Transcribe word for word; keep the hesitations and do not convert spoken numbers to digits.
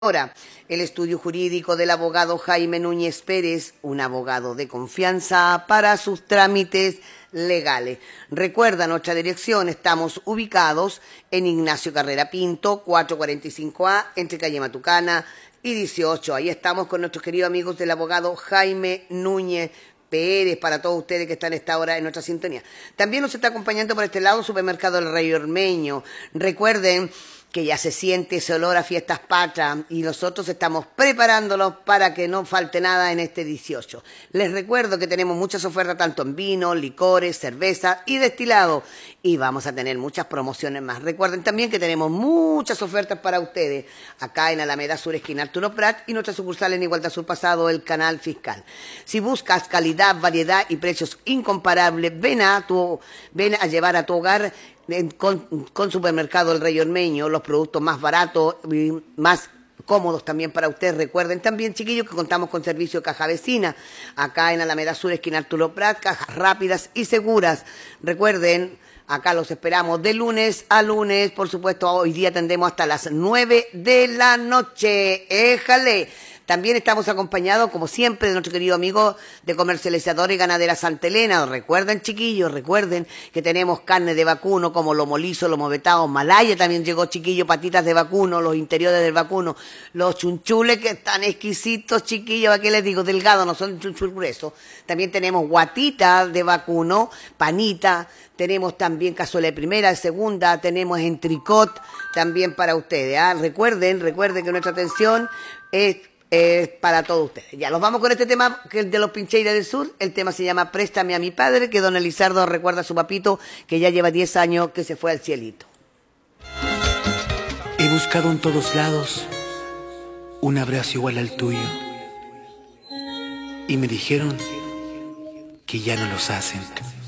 Ahora, el estudio jurídico del abogado Jaime Núñez Pérez, un abogado de confianza para sus trámites legales. Recuerda nuestra dirección, estamos ubicados en Ignacio Carrera Pinto, cuatrocientos cuarenta y cinco A, entre calle Matucana y dieciocho. Ahí estamos con nuestros queridos amigos del abogado Jaime Núñez Pérez, para todos ustedes que están a esta hora en nuestra sintonía. También nos está acompañando por este lado Supermercado El Rey Ormeño. Recuerden que ya se siente ese olor a fiestas patrias y nosotros estamos preparándolos para que no falte nada en este dieciocho. Les recuerdo que tenemos muchas ofertas tanto en vino, licores, cerveza y destilado, y vamos a tener muchas promociones más. Recuerden también que tenemos muchas ofertas para ustedes acá en Alameda Sur, esquina Arturo Prat, y nuestra sucursal en Igualdad Sur Pasado, el Canal Fiscal. Si buscas calidad, variedad y precios incomparables, ven a, tu, ven a llevar a tu hogar Con, con Supermercado El Rey Ormeño los productos más baratos y más cómodos también para ustedes. Recuerden también, chiquillos, que contamos con servicio de caja vecina acá en Alameda Sur, esquina Arturo Prat, cajas rápidas y seguras. Recuerden, acá los esperamos de lunes a lunes. Por supuesto, hoy día tendremos hasta las nueve de la noche. ¡Éjale! También estamos acompañados, como siempre, de nuestro querido amigo de Comercializadora y Ganadera Santa Elena. Recuerden, chiquillos, recuerden que tenemos carne de vacuno, como lomo liso, lomo vetado, malaya también llegó, chiquillos, patitas de vacuno, los interiores del vacuno, los chunchules que están exquisitos, chiquillos, aquí les digo, delgados, no son chunchul gruesos. También tenemos guatitas de vacuno, panita, tenemos también cazuela de primera, de segunda, tenemos entricot también para ustedes. ¿ah? Recuerden, recuerden que nuestra atención es Es para todos ustedes. Ya, los vamos con este tema, que es de los Pincheiras del Sur. El tema se llama Préstame a mi padre, que don Elizardo recuerda a su papito, que ya lleva diez años que se fue al cielito. He buscado en todos lados un abrazo igual al tuyo, y me dijeron que ya no los hacen.